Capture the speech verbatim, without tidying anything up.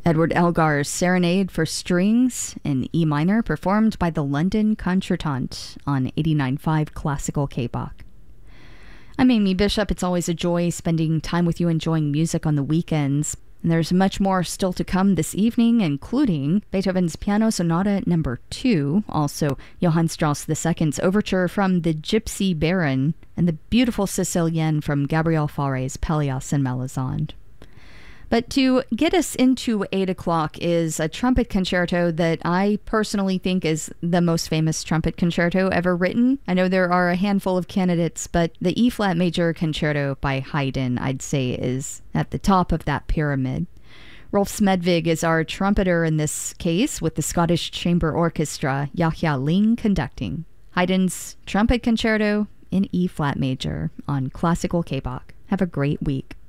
Edward Elgar's Serenade for Strings in E minor, performed by the London Contretemps on eighty-nine point five Classical K-Bach. I'm Amy Bishop. It's always a joy spending time with you enjoying music on the weekends. And there's much more still to come this evening, including Beethoven's Piano Sonata Number two, also Johann Strauss the Second's Overture from The Gypsy Baron, and the beautiful Sicilienne from Gabriel Fauré's Pelléas and Melisande. But to get us into eight o'clock is a trumpet concerto that I personally think is the most famous trumpet concerto ever written. I know there are a handful of candidates, but the E-flat major concerto by Haydn, I'd say, is at the top of that pyramid. Rolf Smedvig is our trumpeter in this case, with the Scottish Chamber Orchestra, Yahya Ling conducting. Haydn's trumpet concerto in E-flat major on Classical K-Bach. Have a great week.